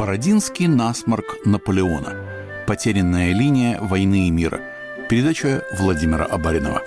Бородинский насморк Наполеона. Потерянная линия войны и мира. Передача Владимира Абаринова.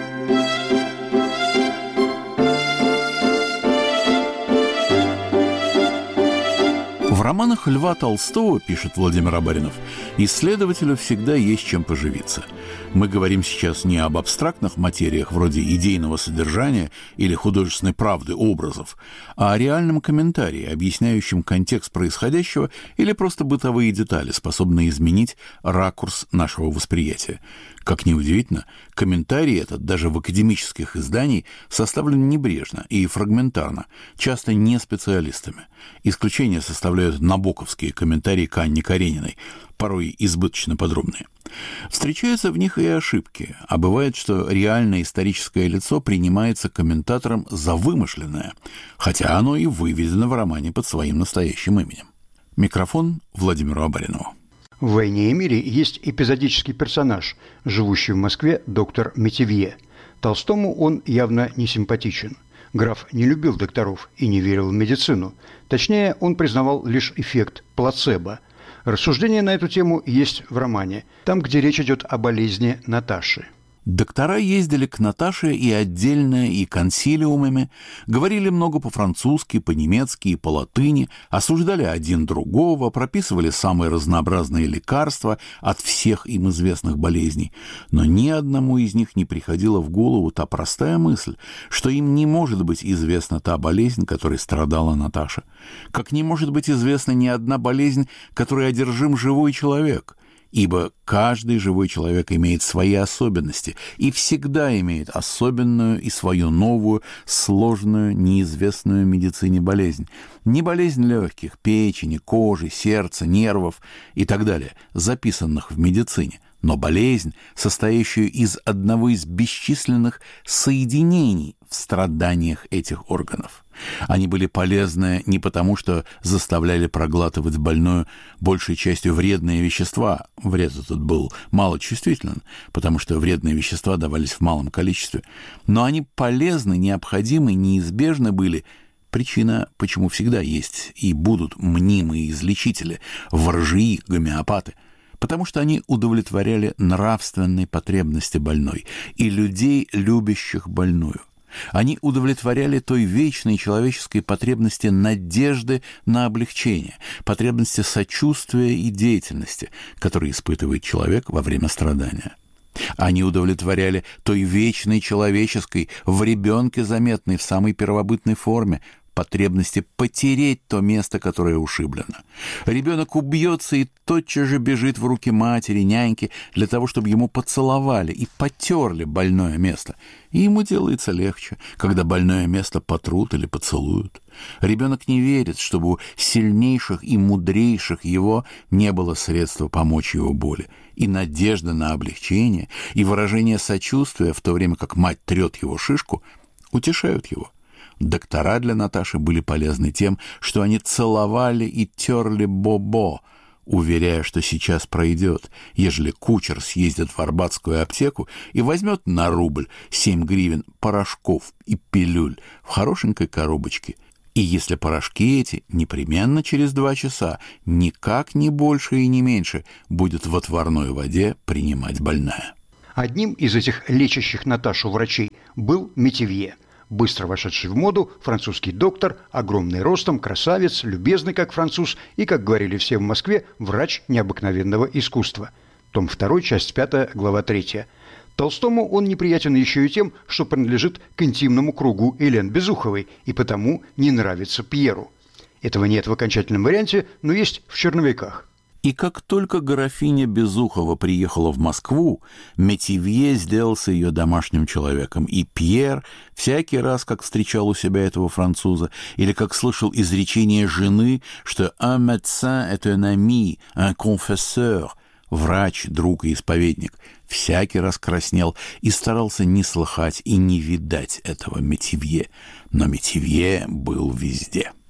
В романах Льва Толстого, пишет Владимир Абаринов, исследователю всегда есть чем поживиться. Мы говорим сейчас не об абстрактных материях вроде идейного содержания или художественной правды образов, а о реальном комментарии, объясняющем контекст происходящего или просто бытовые детали, способные изменить ракурс нашего восприятия. Как ни удивительно, комментарий этот даже в академических изданиях составлен небрежно и фрагментарно, часто не специалистами. Исключение составляют набоковские комментарии к Анне Карениной, порой избыточно подробные. Встречаются в них и ошибки, а бывает, что реальное историческое лицо принимается комментатором за вымышленное, хотя оно и выведено в романе под своим настоящим именем. Микрофон Владимиру Абаринову. В «Войне и мире» есть эпизодический персонаж, живущий в Москве доктор Метивье. Толстому он явно не симпатичен. Граф не любил докторов и не верил в медицину. Точнее, он признавал лишь эффект плацебо. Рассуждение на эту тему есть в романе, там, где речь идет о болезни Наташи. Доктора ездили к Наташе и отдельно, и консилиумами, говорили много по-французски, по-немецки и по-латыни, осуждали один другого, прописывали самые разнообразные лекарства от всех им известных болезней. Но ни одному из них не приходила в голову та простая мысль, что им не может быть известна та болезнь, которой страдала Наташа. Как не может быть известна ни одна болезнь, которой одержим живой человек. Ибо каждый живой человек имеет свои особенности и всегда имеет особенную и свою новую, сложную, неизвестную медицине болезнь. Не болезнь легких, печени, кожи, сердца, нервов и так далее, записанных в медицине, но болезнь, состоящую из одного из бесчисленных соединений в страданиях этих органов. Они были полезны не потому, что заставляли проглатывать больную большей частью вредные вещества. Вред этот был малочувствителен, потому что вредные вещества давались в малом количестве. Но они полезны, необходимы, неизбежны были. Причина, почему всегда есть и будут мнимые излечители, воржии, гомеопаты. Потому что они удовлетворяли нравственные потребности больной и людей, любящих больную. Они удовлетворяли той вечной человеческой потребности надежды на облегчение, потребности сочувствия и деятельности, которые испытывает человек во время страдания. Они удовлетворяли той вечной человеческой, в ребенке заметной в самой первобытной форме, потребности потереть то место, которое ушиблено. Ребенок убьется и тотчас же бежит в руки матери, няньки, для того, чтобы ему поцеловали и потерли больное место. И ему делается легче, когда больное место потрут или поцелуют. Ребенок не верит, чтобы у сильнейших и мудрейших его не было средства помочь его боли. И надежда на облегчение, и выражение сочувствия, в то время как мать трет его шишку, утешают его. Доктора для Наташи были полезны тем, что они целовали и терли бобо, уверяя, что сейчас пройдет, ежели кучер съездит в Арбатскую аптеку и возьмет на рубль 7 гривен порошков и пилюль в хорошенькой коробочке. И если порошки эти непременно через 2 часа, никак не больше и не меньше, будет в отварной воде принимать больная. Одним из этих лечащих Наташу врачей был Метивье. Быстро вошедший в моду, французский доктор, огромный ростом, красавец, любезный как француз и, как говорили все в Москве, врач необыкновенного искусства. Том 2, часть 5, глава 3. Толстому он неприятен еще и тем, что принадлежит к интимному кругу Элен Безуховой и потому не нравится Пьеру. Этого нет в окончательном варианте, но есть в черновиках. И как только графиня Безухова приехала в Москву, Метивье сделался ее домашним человеком, и Пьер всякий раз, как встречал у себя этого француза, или как слышал изречение жены, что «un médecin est un ami, un confesseur», врач, друг и исповедник, всякий раз краснел и старался не слыхать и не видать этого Метивье. Но Метивье был везде.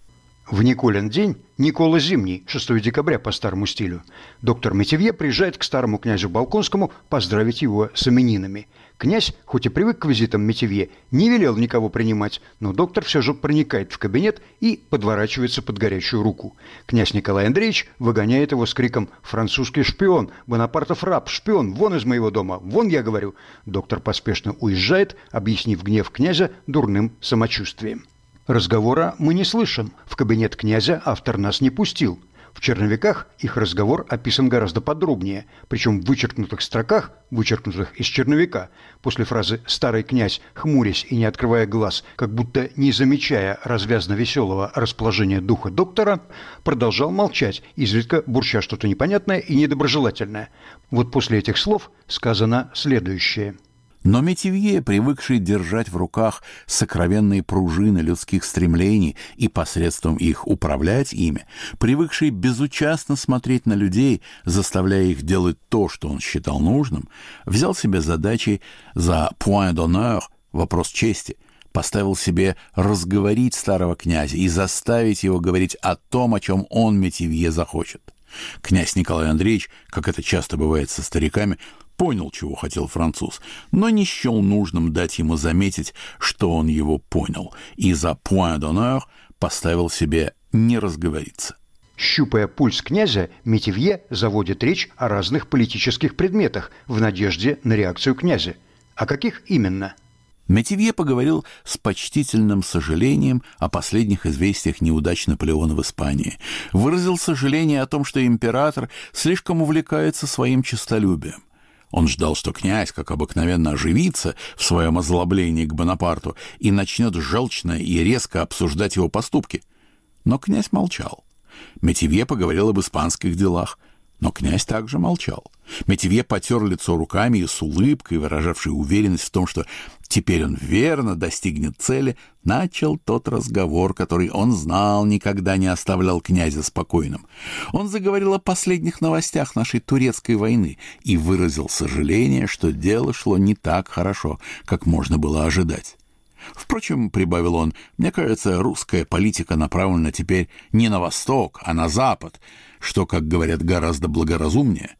В Николин день, Никола Зимний, 6 декабря по старому стилю, доктор Метивье приезжает к старому князю Болконскому поздравить его с именинами. Князь, хоть и привык к визитам Метивье, не велел никого принимать, но доктор все же проникает в кабинет и подворачивается под горячую руку. Князь Николай Андреевич выгоняет его с криком «Французский шпион! Бонапартов раб! Шпион! Вон из моего дома! Вон, я говорю!» Доктор поспешно уезжает, объяснив гнев князя дурным самочувствием. Разговора мы не слышим. В кабинет князя автор нас не пустил. В черновиках их разговор описан гораздо подробнее, причем в вычеркнутых строках, вычеркнутых из черновика, после фразы «старый князь, хмурясь и не открывая глаз, как будто не замечая развязно-веселого расположения духа доктора, продолжал молчать, изредка бурча что-то непонятное и недоброжелательное». Вот после этих слов сказано следующее. Но Метивье, привыкший держать в руках сокровенные пружины людских стремлений и посредством их управлять ими, привыкший безучастно смотреть на людей, заставляя их делать то, что он считал нужным, взял себе задачей за point d'honneur, вопрос чести, поставил себе разговорить старого князя и заставить его говорить о том, о чем он, Метивье, захочет. Князь Николай Андреевич, как это часто бывает со стариками, понял, чего хотел француз, но не счел нужным дать ему заметить, что он его понял, и за point d'honneur поставил себе не разговориться. Щупая пульс князя, Метивье заводит речь о разных политических предметах в надежде на реакцию князя. О каких именно? Метивье поговорил с почтительным сожалением о последних известиях неудач Наполеона в Испании, выразил сожаление о том, что император слишком увлекается своим честолюбием. Он ждал, что князь, как обыкновенно, оживится в своем озлоблении к Бонапарту и начнет желчно и резко обсуждать его поступки. Но князь молчал. Метивье поговорил об испанских делах, но князь также молчал. Метивье потер лицо руками и с улыбкой, выражавшей уверенность в том, что теперь он верно достигнет цели, начал тот разговор, который он знал, никогда не оставлял князя спокойным. Он заговорил о последних новостях нашей турецкой войны и выразил сожаление, что дело шло не так хорошо, как можно было ожидать. Впрочем, прибавил он, мне кажется, русская политика направлена теперь не на восток, а на запад, что, как говорят, гораздо благоразумнее.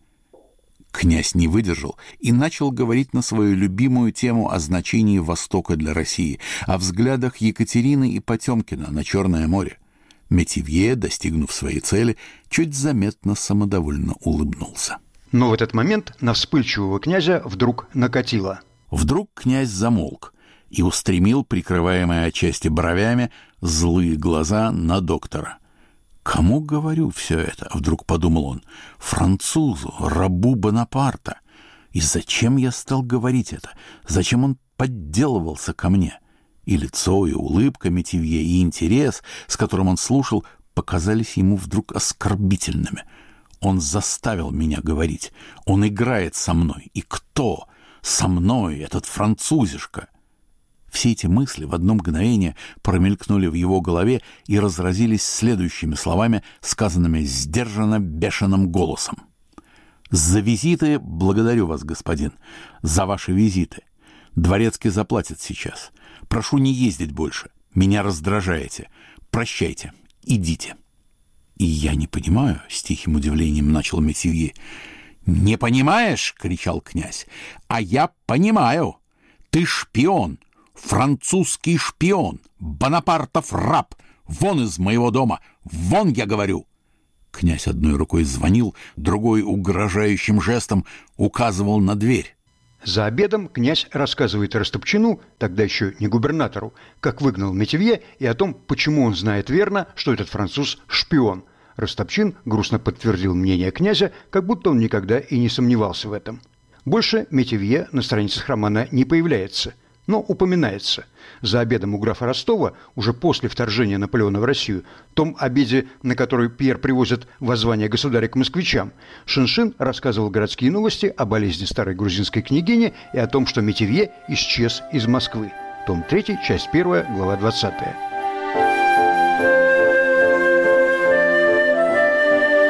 Князь не выдержал и начал говорить на свою любимую тему о значении Востока для России, о взглядах Екатерины и Потемкина на Черное море. Метивье, достигнув своей цели, чуть заметно самодовольно улыбнулся. Но в этот момент на вспыльчивого князя вдруг накатило. Вдруг князь замолк и устремил, прикрываемые отчасти бровями, злые глаза на доктора. «Кому говорю все это?» — вдруг подумал он. «Французу, рабу Бонапарта. И зачем я стал говорить это? Зачем он подделывался ко мне?» И лицо, и улыбка Метивье, и интерес, с которым он слушал, показались ему вдруг оскорбительными. Он заставил меня говорить. Он играет со мной. И кто? Со мной, этот французишка. Все эти мысли в одно мгновение промелькнули в его голове и разразились следующими словами, сказанными сдержанно бешеным голосом. «За визиты благодарю вас, господин, за ваши визиты. Дворецкий заплатит сейчас. Прошу не ездить больше. Меня раздражаете. Прощайте. Идите». «И я не понимаю», — с тихим удивлением начал Метивье. «Не понимаешь?» — кричал князь. «А я понимаю. Ты шпион. Французский шпион, Бонапартов раб, вон из моего дома, вон, я говорю!» Князь одной рукой звонил, другой угрожающим жестом указывал на дверь. За обедом князь рассказывает Растопчину, тогда еще не губернатору, как выгнал Метивье и о том, почему он знает верно, что этот француз шпион. Растопчин грустно подтвердил мнение князя, как будто он никогда и не сомневался в этом. Больше Метивье на страницах романа не появляется, но упоминается. За обедом у графа Ростова, уже после вторжения Наполеона в Россию, том обеде, на который Пьер привозит воззвание государя к москвичам, Шиншин рассказывал городские новости о болезни старой грузинской княгини и о том, что Метивье исчез из Москвы. Том 3, часть 1, глава 20.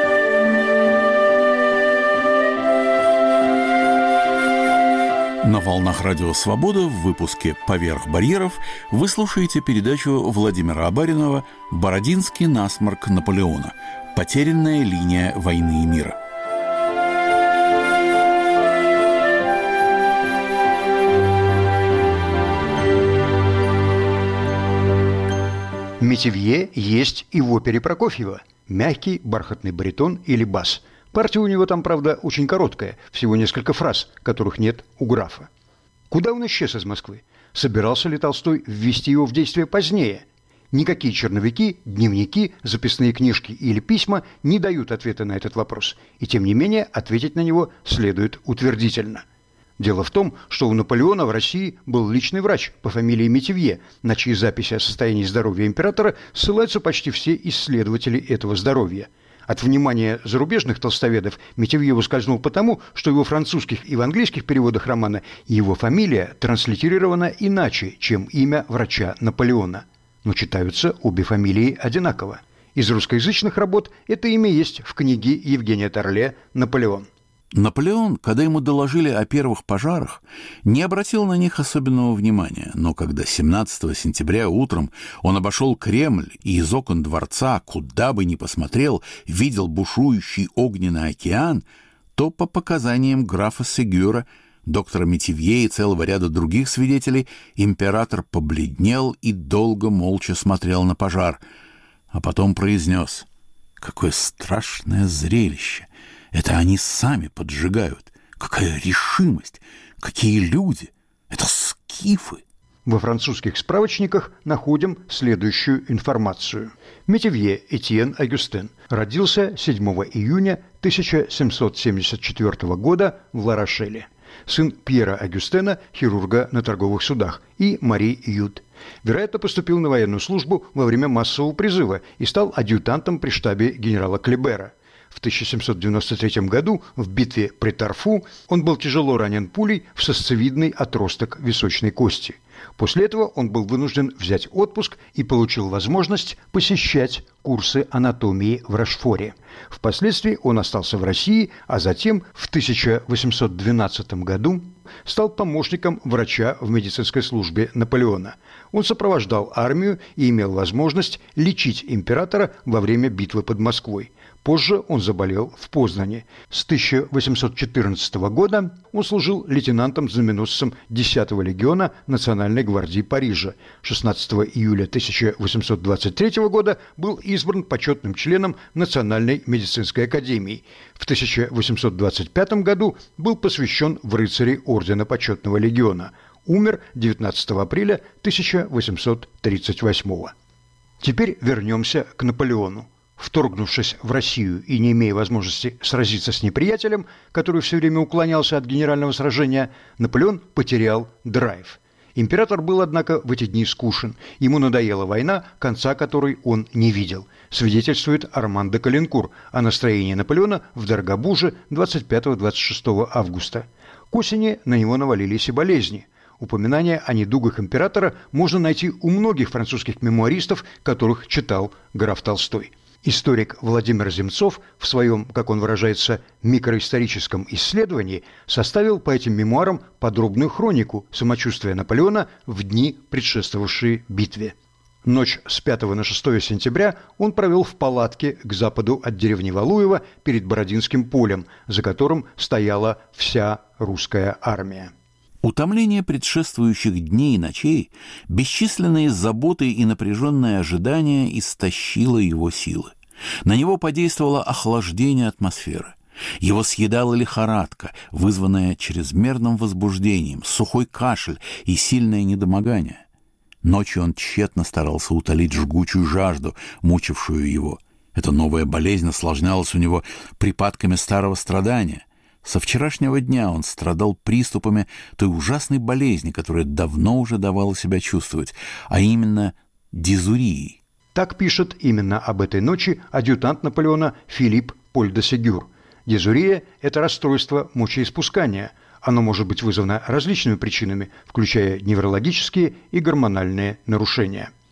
На волнах Радио Свобода в выпуске «Поверх барьеров» вы слушаете передачу Владимира Абаринова «Бородинский насморк Наполеона. Потерянная линия войны и мира». Метивье есть и в опере Прокофьева. Мягкий, бархатный баритон или бас. Партия у него там, правда, очень короткая, всего несколько фраз, которых нет у графа. Куда он исчез из Москвы? Собирался ли Толстой ввести его в действие позднее? Никакие черновики, дневники, записные книжки или письма не дают ответа на этот вопрос. И тем не менее, ответить на него следует утвердительно. Дело в том, что у Наполеона в России был личный врач по фамилии Метивье, на чьи записи о состоянии здоровья императора ссылаются почти все исследователи этого здоровья. От внимания зарубежных толстоведов Метивье ускользнул потому, что в его французских и в английских переводах романа его фамилия транслитерирована иначе, чем имя врача Наполеона. Но читаются обе фамилии одинаково. Из русскоязычных работ это имя есть в книге Евгения Торле «Наполеон». Наполеон, когда ему доложили о первых пожарах, не обратил на них особенного внимания, но когда 17 сентября утром он обошел Кремль и из окон дворца, куда бы ни посмотрел, видел бушующий огненный океан, то по показаниям графа Сегюра, доктора Метивье и целого ряда других свидетелей, император побледнел и долго молча смотрел на пожар, а потом произнес: «Какое страшное зрелище! Это они сами поджигают! Какая решимость! Какие люди! Это скифы!» Во французских справочниках находим следующую информацию. Метивье Этьен Агюстен родился 7 июня 1774 года в Ла-Рошеле. Сын Пьера Агюстена, хирурга на торговых судах, и Мари Ют. Вероятно, поступил на военную службу во время массового призыва и стал адъютантом при штабе генерала Клебера. В 1793 году в битве при Тарфу он был тяжело ранен пулей в сосцевидный отросток височной кости. После этого он был вынужден взять отпуск и получил возможность посещать курсы анатомии в Рошфоре. Впоследствии он остался в России, а затем в 1812 году стал помощником врача в медицинской службе Наполеона. Он сопровождал армию и имел возможность лечить императора во время битвы под Москвой. Позже он заболел в Познани. С 1814 года он служил лейтенантом-знаменосцем 10-го легиона Национальной гвардии Парижа. 16 июля 1823 года был избран почетным членом Национальной медицинской академии. В 1825 году был посвящен в рыцари Ордена Почетного легиона. Умер 19 апреля 1838. Теперь вернемся к Наполеону. Вторгнувшись в Россию и не имея возможности сразиться с неприятелем, который все время уклонялся от генерального сражения, Наполеон потерял драйв. Император был, однако, в эти дни скучен. Ему надоела война, конца которой он не видел. Свидетельствует Арман де Калинкур о настроении Наполеона в Дорогобуже 25-26 августа. К осени на него навалились и болезни. Упоминания о недугах императора можно найти у многих французских мемуаристов, которых читал граф Толстой. Историк Владимир Земцов в своем, как он выражается, микроисторическом исследовании составил по этим мемуарам подробную хронику самочувствия Наполеона в дни, предшествовавшие битве. Ночь с 5 на 6 сентября он провел в палатке к западу от деревни Валуево перед Бородинским полем, за которым стояла вся русская армия. Утомление предшествующих дней и ночей, бесчисленные заботы и напряженное ожидание истощило его силы. На него подействовало охлаждение атмосферы. Его съедала лихорадка, вызванная чрезмерным возбуждением, сухой кашель и сильное недомогание. Ночью он тщетно старался утолить жгучую жажду, мучившую его. Эта новая болезнь осложнялась у него припадками старого страдания. Со вчерашнего дня он страдал приступами той ужасной болезни, которая давно уже давала себя чувствовать, а именно дизурией. Так пишет именно об этой ночи адъютант Наполеона Филипп Поль де Сегюр. Дизурия – это расстройство мочеиспускания. Оно может быть вызвано различными причинами, включая неврологические и гормональные нарушения.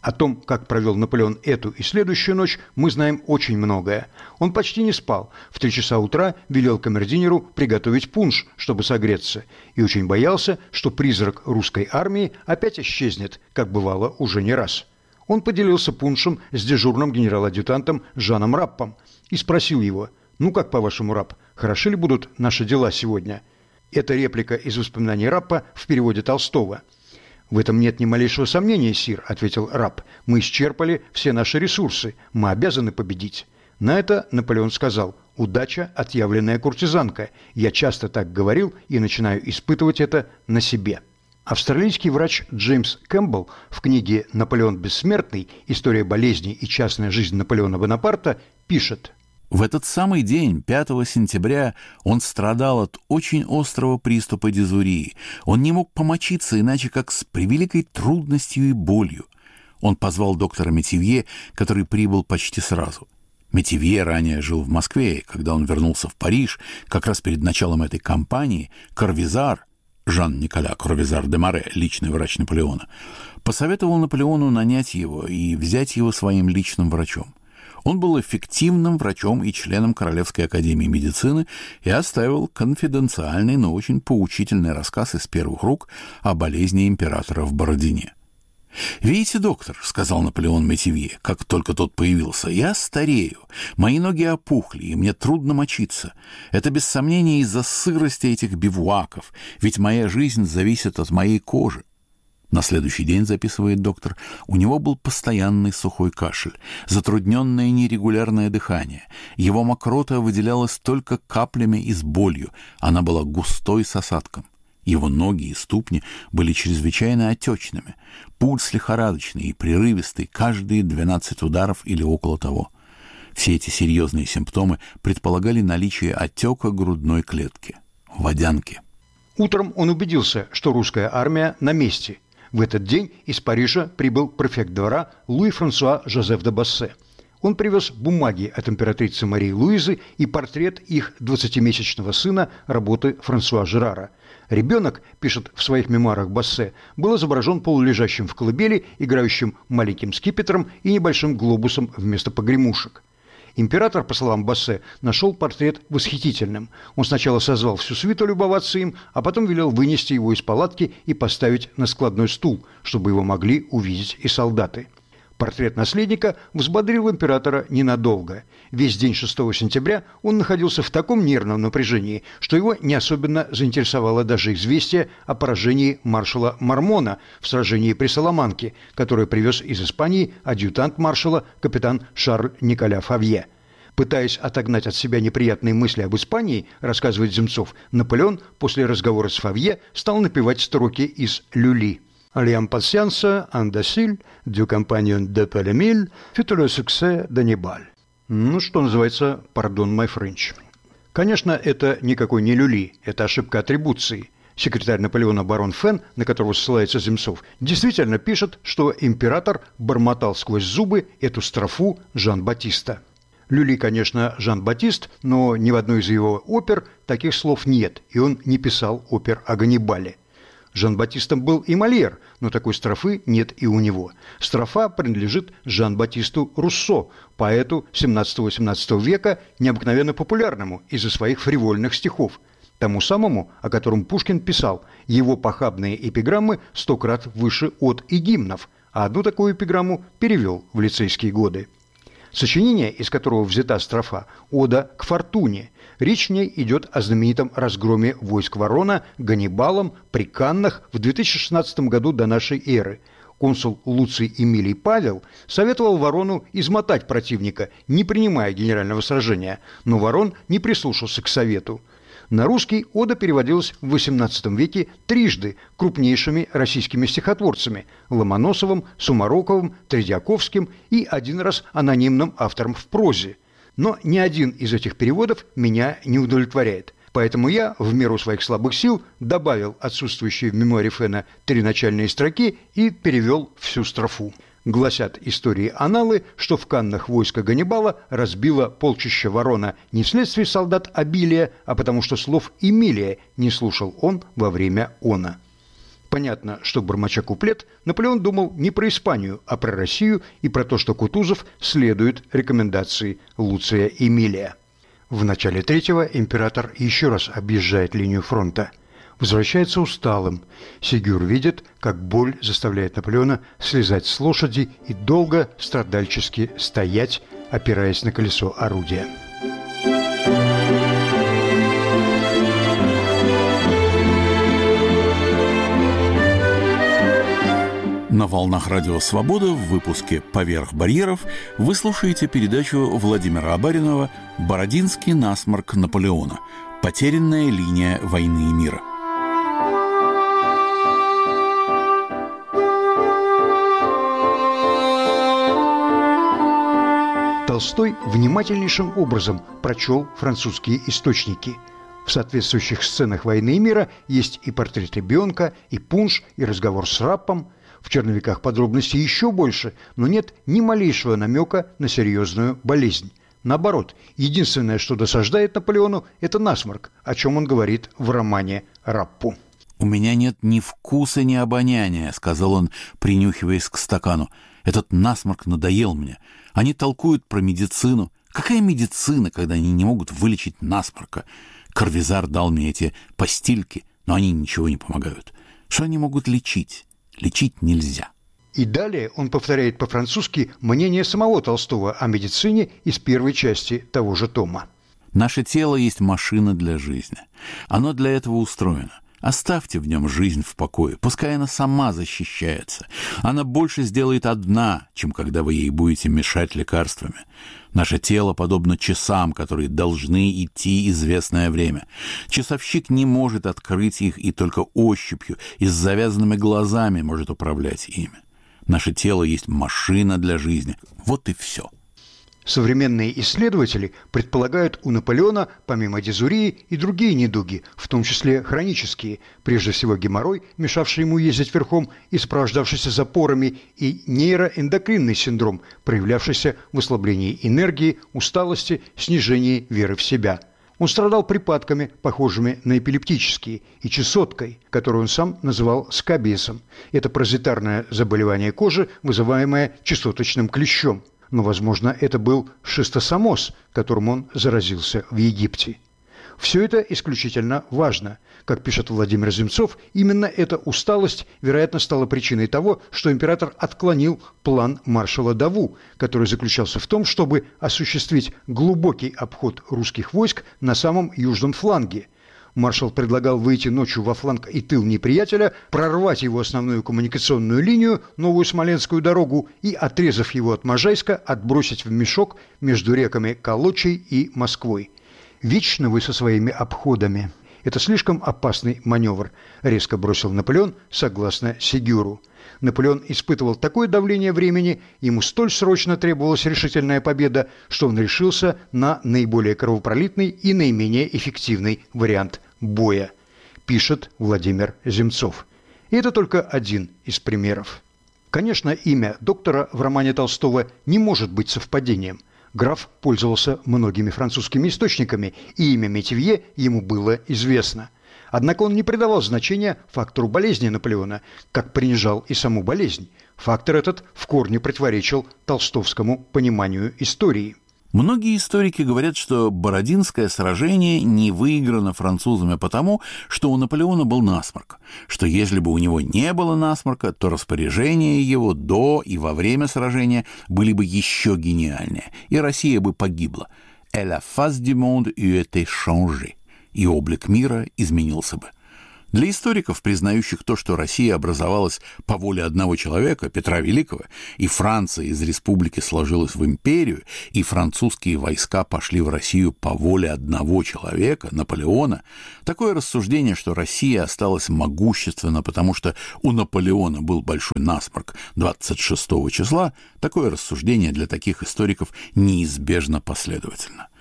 О том, как провел Наполеон эту и следующую ночь, мы знаем очень многое. Он почти не спал. В 3 часа утра велел камердинеру приготовить пунш, чтобы согреться, и очень боялся, что призрак русской армии опять исчезнет, как бывало уже не раз. Он поделился пуншем с дежурным генерал-адъютантом Жаном Раппом и спросил его: «Ну как, по-вашему, Рапп, хороши ли будут наши дела сегодня?» Это реплика из воспоминаний Раппа в переводе Толстого. «В этом нет ни малейшего сомнения, сир», — ответил Рапп. «Мы исчерпали все наши ресурсы. Мы обязаны победить». На это Наполеон сказал: «Удача – отъявленная куртизанка. Я часто так говорил и начинаю испытывать это на себе». Австралийский врач Джеймс Кэмпбелл в книге «Наполеон бессмертный. История болезней и частная жизнь Наполеона Бонапарта» пишет: в этот самый день, 5 сентября, он страдал от очень острого приступа дизурии. Он не мог помочиться иначе, как с превеликой трудностью и болью. Он позвал доктора Метивье, который прибыл почти сразу. Метивье ранее жил в Москве, и когда он вернулся в Париж, как раз перед началом этой кампании, Корвизар, Жан-Николя Корвизар де Море, личный врач Наполеона, посоветовал Наполеону нанять его и взять его своим личным врачом. Он был эффективным врачом и членом Королевской академии медицины и оставил конфиденциальный, но очень поучительный рассказ из первых рук о болезни императора в Бородине. «Видите, доктор, — сказал Наполеон Метивье, как только тот появился, — я старею, мои ноги опухли, и мне трудно мочиться. Это без сомнения из-за сырости этих бивуаков, ведь моя жизнь зависит от моей кожи». На следующий день, записывает доктор, у него был постоянный сухой кашель, затрудненное нерегулярное дыхание. Его мокрота выделялась только каплями и с болью, она была густой с осадком. Его ноги и ступни были чрезвычайно отечными, пульс лихорадочный и прерывистый, каждые 12 ударов или около того. Все эти серьезные симптомы предполагали наличие отека грудной клетки, водянки. Утром он убедился, что русская армия на месте. В этот день из Парижа прибыл префект двора Луи-Франсуа Жозеф де Бассе. Он привез бумаги от императрицы Марии Луизы и портрет их 20-месячного сына работы Франсуа Жерара. Ребенок, пишет в своих мемуарах Бассе, был изображен полулежащим в колыбели, играющим маленьким скипетром и небольшим глобусом вместо погремушек. Император, по словам Бассе, нашел портрет восхитительным. Он сначала созвал всю свиту любоваться им, а потом велел вынести его из палатки и поставить на складной стул, чтобы его могли увидеть и солдаты. Портрет наследника взбодрил императора ненадолго. Весь день 6 сентября он находился в таком нервном напряжении, что его не особенно заинтересовало даже известие о поражении маршала Мармона в сражении при Саламанке, которое привез из Испании адъютант маршала капитан Шарль Николя Фавье. Пытаясь отогнать от себя неприятные мысли об Испании, рассказывает Земцов, Наполеон после разговора с Фавье стал напевать строки из «Люли». «L'impatience indocile du compagnon de Palamille fut le succès d'Annibal». Ну, что называется, pardon my French. Конечно, это никакой не люли, это ошибка атрибуции. Секретарь Наполеона барон Фен, на которого ссылается Земцов, действительно пишет, что император бормотал сквозь зубы эту строфу Жан-Батиста. Люли, конечно, Жан-Батист, но ни в одной из его опер таких слов нет, и он не писал опер о Ганнибале. Жан-Батистом был и Мольер, но такой строфы нет и у него. Строфа принадлежит Жан-Батисту Руссо, поэту 17-18 века, необыкновенно популярному из-за своих фривольных стихов. Тому самому, о котором Пушкин писал: его похабные эпиграммы 100 крат выше от и гимнов, а одну такую эпиграмму перевел в лицейские годы. Сочинение, из которого взята строфа, «Ода к фортуне». Речь в ней идет о знаменитом разгроме войск Ворона Ганнибалом при Каннах в 2016 году до нашей эры. Консул Луций Эмилий Павел советовал Ворону измотать противника, не принимая генерального сражения, но Ворон не прислушался к совету. На русский ода переводилась в XVIII веке трижды крупнейшими российскими стихотворцами – Ломоносовым, Сумароковым, Тредьяковским и один раз анонимным автором в прозе. Но ни один из этих переводов меня не удовлетворяет. Поэтому я, в меру своих слабых сил, добавил отсутствующие в мемуаре Фена 3 начальные строки и перевел всю строфу. Гласят истории-аналы, что в Каннах войско Ганнибала разбило полчища Ворона не вследствие солдат обилия, а потому что слов Эмилия не слушал он во время она. Понятно, что, бормоча куплет, Наполеон думал не про Испанию, а про Россию и про то, что Кутузов следует рекомендации Луция Эмилия. В начале третьего император еще раз объезжает линию фронта. Возвращается усталым. Сегюр видит, как боль заставляет Наполеона слезать с лошади и долго страдальчески стоять, опираясь на колесо орудия. На волнах Радио Свобода в выпуске «Поверх барьеров» вы слушаете передачу Владимира Абаринова «Бородинский насморк Наполеона. Потерянная линия войны и мира». Толстой внимательнейшим образом прочел французские источники. В соответствующих сценах войны и мира есть и портрет ребенка, и пунш, и разговор с Раппом. В «Черновиках» подробностей еще больше, но нет ни малейшего намека на серьезную болезнь. Наоборот, единственное, что досаждает Наполеону, это насморк, о чем он говорит в романе «Раппу». «У меня нет ни вкуса, ни обоняния», — сказал он, принюхиваясь к стакану. «Этот насморк надоел мне. Они толкуют про медицину. Какая медицина, когда они не могут вылечить насморка? Карвизар дал мне эти постильки, но они ничего не помогают. Что они могут лечить? Лечить нельзя». И далее он повторяет по-французски мнение самого Толстого о медицине из первой части того же тома. «Наше тело есть машина для жизни. Оно для этого устроено. Оставьте в нем жизнь в покое. Пускай она сама защищается. Она больше сделает одна, чем когда вы ей будете мешать лекарствами. Наше тело подобно часам, которые должны идти известное время. Часовщик не может открыть их и только ощупью и с завязанными глазами может управлять ими. Наше тело есть машина для жизни. Вот и все». Современные исследователи предполагают у Наполеона, помимо дизурии, и другие недуги, в том числе хронические, прежде всего геморрой, мешавший ему ездить верхом и сопровождавшийся запорами, и нейроэндокринный синдром, проявлявшийся в ослаблении энергии, усталости, снижении веры в себя. Он страдал припадками, похожими на эпилептические, и чесоткой, которую он сам называл скабиесом. Это паразитарное заболевание кожи, вызываемое чесоточным клещом. Но, возможно, это был шистосомоз, которым он заразился в Египте. Все это исключительно важно. Как пишет Владимир Земцов, именно эта усталость, вероятно, стала причиной того, что император отклонил план маршала Даву, который заключался в том, чтобы осуществить глубокий обход русских войск на самом южном фланге. Маршал предлагал выйти ночью во фланг и тыл неприятеля, прорвать его основную коммуникационную линию, Новую Смоленскую дорогу, и, отрезав его от Можайска, отбросить в мешок между реками Колочей и Москвой. «Вечно вы со своими обходами. Это слишком опасный маневр», – резко бросил Наполеон, согласно Сегюру. Наполеон испытывал такое давление времени, ему столь срочно требовалась решительная победа, что он решился на наиболее кровопролитный и наименее эффективный вариант боя, пишет Владимир Земцов. И это только один из примеров. Конечно, имя доктора в романе Толстого не может быть совпадением. Граф пользовался многими французскими источниками, и имя Метивье ему было известно. Однако он не придавал значения фактору болезни Наполеона, как принижал и саму болезнь. Фактор этот в корне противоречил толстовскому пониманию истории. Многие историки говорят, что Бородинское сражение не выиграно французами потому, что у Наполеона был насморк, что если бы у него не было насморка, то распоряжения его до и во время сражения были бы еще гениальнее, и Россия бы погибла. «Et la face du monde eût été changée», и облик мира изменился бы. Для историков, признающих то, что Россия образовалась по воле одного человека, Петра Великого, и Франция из республики сложилась в империю, и французские войска пошли в Россию по воле одного человека, Наполеона, такое рассуждение, что Россия осталась могущественна, потому что у Наполеона был большой насморк 26 числа, такое рассуждение для таких историков неизбежно последовательно.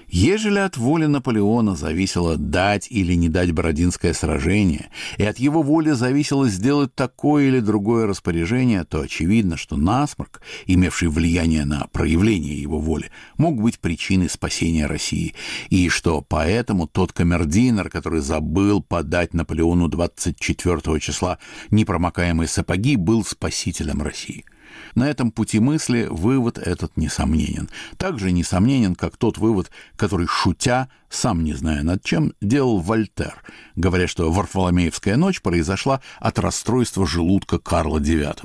Ежели от воли Наполеона зависело дать или не дать Бородинское сражение, и от его воли зависело сделать такое или другое распоряжение, то очевидно, что насморк, имевший влияние на проявление его воли, мог быть причиной спасения России, и что поэтому тот камердинер, который забыл подать Наполеону 24 числа непромокаемые сапоги, был спасителем России. На этом пути мысли вывод этот несомненен. Так же несомненен, как тот вывод, который, шутя, сам не зная над чем, делал Вольтер, говоря, что Варфоломеевская ночь произошла от расстройства желудка Карла IX.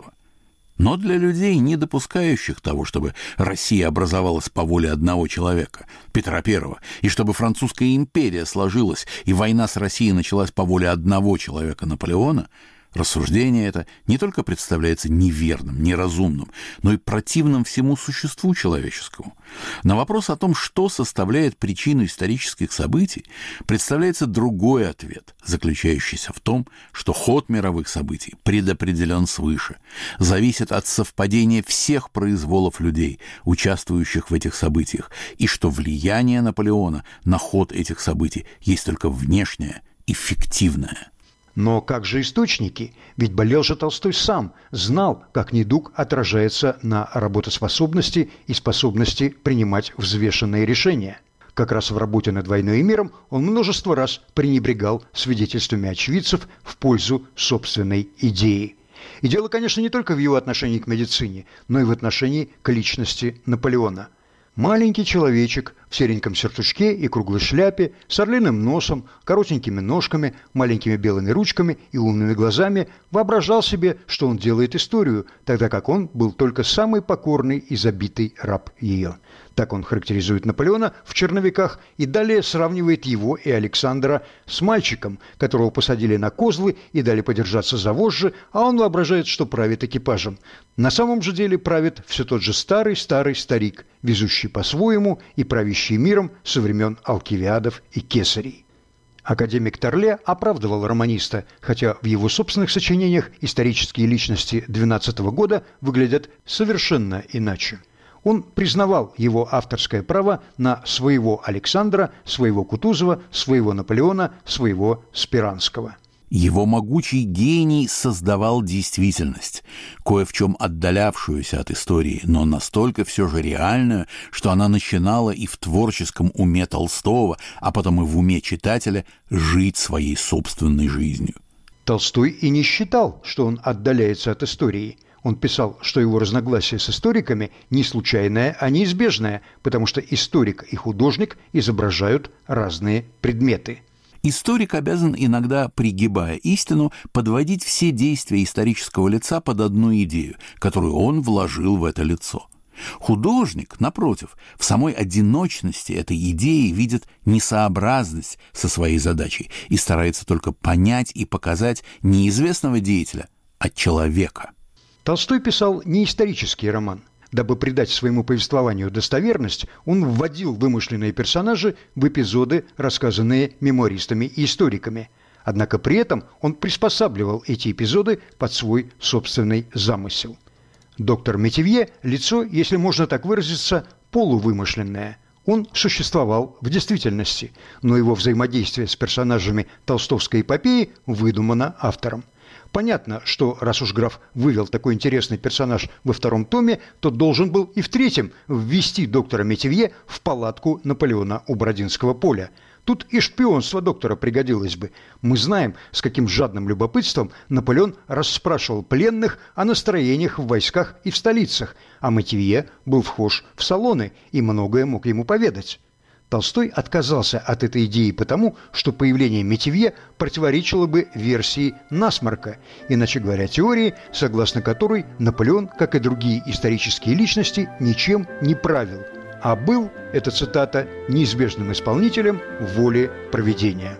Но для людей, не допускающих того, чтобы Россия образовалась по воле одного человека, Петра I, и чтобы Французская империя сложилась и война с Россией началась по воле одного человека, Наполеона, рассуждение это не только представляется неверным, неразумным, но и противным всему существу человеческому. На вопрос о том, что составляет причину исторических событий, представляется другой ответ, заключающийся в том, что ход мировых событий предопределен свыше, зависит от совпадения всех произволов людей, участвующих в этих событиях, и что влияние Наполеона на ход этих событий есть только внешнее и фиктивное. Но как же источники? Ведь болел же Толстой сам, знал, как недуг отражается на работоспособности и способности принимать взвешенные решения. Как раз в работе над «Войной и миром» он множество раз пренебрегал свидетельствами очевидцев в пользу собственной идеи. И дело, конечно, не только в его отношении к медицине, но и в отношении к личности Наполеона. Маленький человечек в сереньком сюртучке и круглой шляпе, с орлиным носом, коротенькими ножками, маленькими белыми ручками и умными глазами воображал себе, что он делает историю, тогда как он был только самый покорный и забитый раб ее. Так он характеризует Наполеона в «Черновиках» и далее сравнивает его и Александра с мальчиком, которого посадили на козлы и дали подержаться за вожжи, а он воображает, что правит экипажем. На самом же деле правит все тот же старый-старый старик, везущий по-своему и правящий миром со времен Алкивиадов и Кесарей. Академик Торле оправдывал романиста, хотя в его собственных сочинениях исторические личности 12 года выглядят совершенно иначе. Он признавал его авторское право на своего Александра, своего Кутузова, своего Наполеона, своего Спиранского. Его могучий гений создавал действительность, кое в чем отдалявшуюся от истории, но настолько все же реальную, что она начинала и в творческом уме Толстого, а потом и в уме читателя жить своей собственной жизнью. Толстой и не считал, что он отдаляется от истории. Он писал, что его разногласие с историками не случайное, а неизбежное, потому что историк и художник изображают разные предметы. Историк обязан иногда, пригибая истину, подводить все действия исторического лица под одну идею, которую он вложил в это лицо. Художник, напротив, в самой одиночности этой идеи видит несообразность со своей задачей и старается только понять и показать не известного деятеля, а человека. Толстой писал не исторический роман. Дабы придать своему повествованию достоверность, он вводил вымышленные персонажи в эпизоды, рассказанные мемуаристами и историками. Однако при этом он приспосабливал эти эпизоды под свой собственный замысел. Доктор Метивье – лицо, если можно так выразиться, полувымышленное. Он существовал в действительности, но его взаимодействие с персонажами толстовской эпопеи выдумано автором. Понятно, что раз уж граф вывел такой интересный персонаж во втором томе, то должен был и в третьем ввести доктора Метивье в палатку Наполеона у Бородинского поля. Тут и шпионство доктора пригодилось бы. Мы знаем, с каким жадным любопытством Наполеон расспрашивал пленных о настроениях в войсках и в столицах, а Метивье был вхож в салоны и многое мог ему поведать. Толстой отказался от этой идеи потому, что появление Метивье противоречило бы версии насморка, иначе говоря, теории, согласно которой Наполеон, как и другие исторические личности, ничем не правил, а был, это цитата, неизбежным исполнителем воли провидения.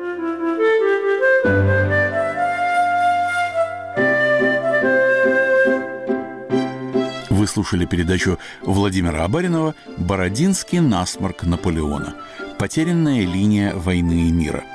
Вы слушали передачу Владимира Абаринова «Бородинский насморк Наполеона. Потерянная линия войны и мира».